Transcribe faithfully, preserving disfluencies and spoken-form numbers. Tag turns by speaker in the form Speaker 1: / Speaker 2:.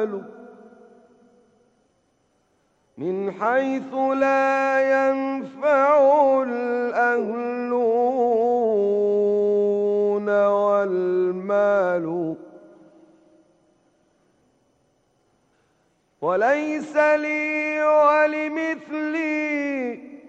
Speaker 1: من حيث لا ينفع الأهلون والمال، وليس لي ولمثلي